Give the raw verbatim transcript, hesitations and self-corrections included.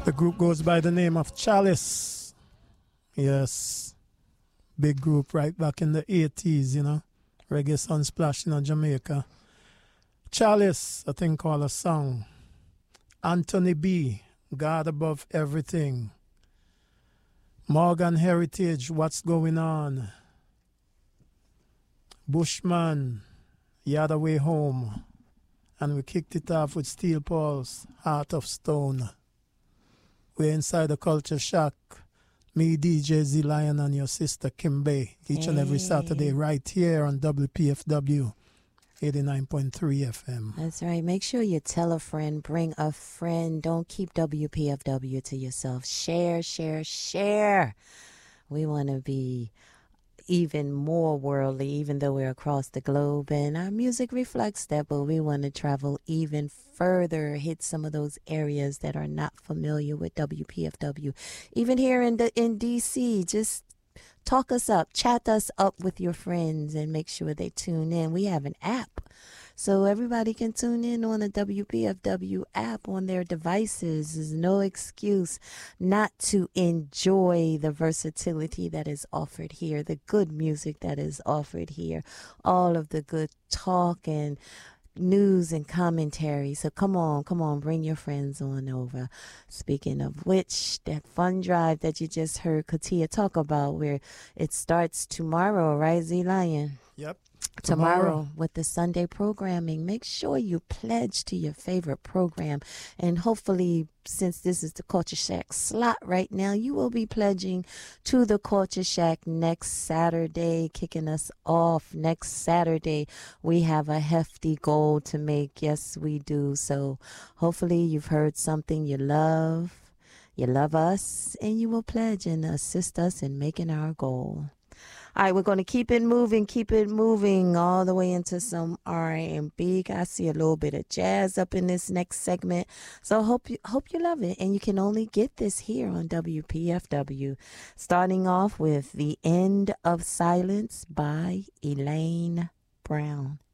The group goes by the name of Chalice. Yes. Big group right back in the eighties, you know. Reggae Sunsplash in Jamaica. Chalice, a thing called a song. Anthony B, God Above Everything. Morgan Heritage, What's Going On? Bushman, Yada Way Home. And we kicked it off with Steel Pulse, Heart of Stone. We're inside the Culture Shack. Me, D J Z Lion, and your sister Kimbe. Each hey. and every Saturday right here on W P F W eighty-nine point three F M. That's right. Make sure you tell a friend, bring a friend. Don't keep W P F W to yourself. Share, share, share. We want to be even more worldly, even though we're across the globe, and our music reflects that, but we want to travel even further, hit some of those areas that are not familiar with W P F W. Even here in the in D C, just talk us up, chat us up with your friends, and make sure they tune in. We have an app, so everybody can tune in on the W P F W app on their devices. There's no excuse not to enjoy the versatility that is offered here, the good music that is offered here, all of the good talk and news and commentary. So come on, come on, bring your friends on over. Speaking of which, that fun drive that you just heard Katia talk about, where it starts tomorrow, right, Z Lion? Yep. Tomorrow. Tomorrow with the Sunday programming. Make sure you pledge to your favorite program, and hopefully, since this is the Culture Shack slot right now, you will be pledging to the Culture Shack next Saturday, kicking us off next Saturday. We have a hefty goal to make. Yes, we do. So hopefully you've heard something you love, you love us, and you will pledge and assist us in making our goal. All right, we're going to keep it moving, keep it moving all the way into some R and B. I see a little bit of jazz up in this next segment. So hope you hope you love it. And you can only get this here on W P F W. Starting off with The End of Silence by Elaine Brown.